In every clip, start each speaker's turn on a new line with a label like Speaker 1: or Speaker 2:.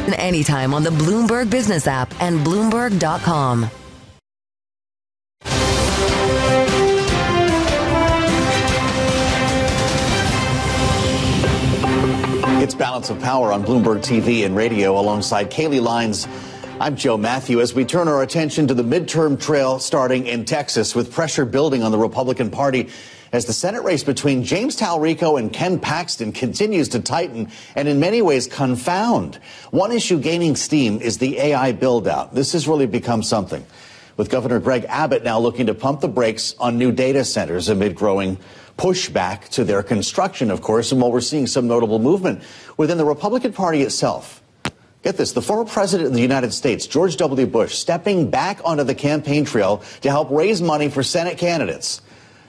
Speaker 1: Anytime on the Bloomberg Business app and Bloomberg.com.
Speaker 2: It's Balance of Power on Bloomberg TV and radio alongside Kaylee Lines. I'm Joe Matthew as we turn our attention to the midterm trail starting in Texas with pressure building on the Republican Party as the Senate race between James Talrico and Ken Paxton continues to tighten and in many ways confound. One issue gaining steam is the AI build-out. This has really become something, with Governor Greg Abbott now looking to pump the brakes on new data centers amid growing pushback to their construction, of course, and while we're seeing some notable movement within the Republican Party itself. Get this, the former president of the United States, George W. Bush, stepping back onto the campaign trail to help raise money for Senate candidates,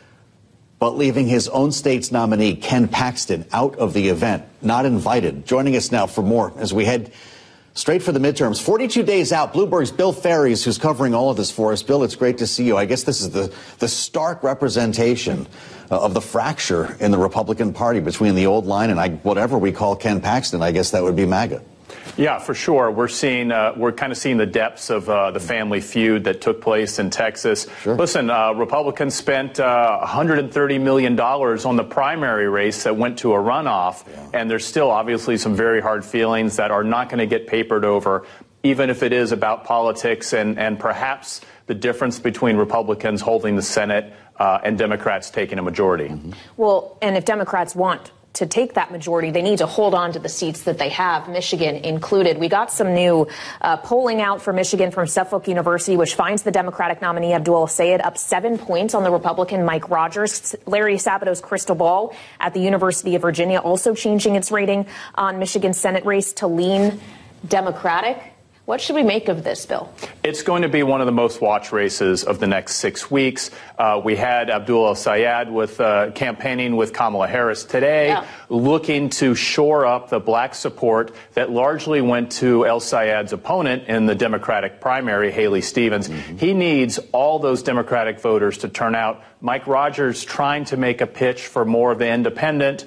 Speaker 2: but leaving his own state's nominee, Ken Paxton, out of the event, not invited. Joining us now for more as we head straight for the midterms. 42 days out, Bloomberg's Bill Ferries, who's covering all of this for us. Bill, it's great to see you. I guess this is the stark representation of the fracture in the Republican Party between the old line and whatever we call Ken Paxton. I guess that would be MAGA.
Speaker 3: Yeah, for sure. We're kind of seeing the depths of the family feud that took place in Texas.
Speaker 2: Sure.
Speaker 3: Listen, Republicans spent $130 million on the primary race that went to a runoff, and there's still obviously some very hard feelings that are not going to get papered over, even if it is about politics and perhaps the difference between Republicans holding the Senate and Democrats taking a majority.
Speaker 4: Mm-hmm. Well, and if Democrats want to take that majority, they need to hold on to the seats that they have, Michigan included. We got some new polling out for Michigan from Suffolk University, which finds the Democratic nominee Abdul El-Sayed up 7 points on the Republican Mike Rogers. Larry Sabado's crystal ball at the University of Virginia also changing its rating on Michigan's Senate race to lean Democratic. What should we make of this, Bill?
Speaker 3: It's going to be one of the most watched races of the next 6 weeks. We had Abdul El-Sayed with campaigning with Kamala Harris today, looking to shore up the black support that largely went to El-Sayed's opponent in the Democratic primary, Haley Stevens. He needs all those Democratic voters to turn out. Mike Rogers trying to make a pitch for more of the independent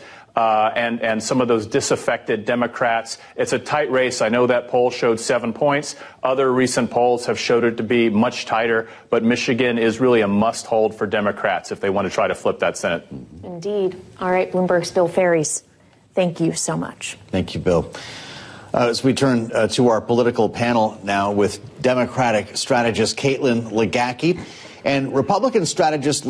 Speaker 3: and some of those disaffected Democrats. It's a tight race. I know that poll showed 7 points. Other recent polls have showed it to be much tighter, but Michigan is really a must-hold for Democrats if they want to try to flip that Senate.
Speaker 4: Indeed. All right, Bloomberg's Bill Ferries. Thank you so much.
Speaker 2: Thank you, Bill. As we turn to our political panel now with Democratic strategist Caitlin Legacki and Republican strategist